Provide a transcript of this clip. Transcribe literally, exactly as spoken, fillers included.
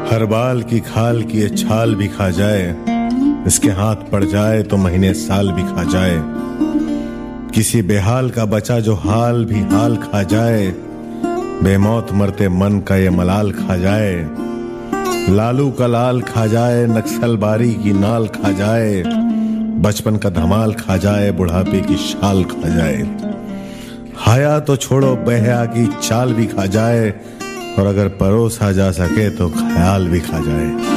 हर बाल की खाल की ये छाल भी खा जाए, इसके हाथ पड़ जाए तो महीने साल भी खा जाए। किसी बेहाल का बचा जो हाल भी हाल खा जाए, बेमौत मरते मन का ये मलाल खा जाए। लालू का लाल खा जाए, नक्सलबारी की नाल खा जाए, बचपन का धमाल खा जाए, बुढ़ापे की शाल खा जाए। हया तो छोड़ो बेहया की चाल भी खा जाए, और अगर परोसा जा सके तो ख्याल भी खा जाए।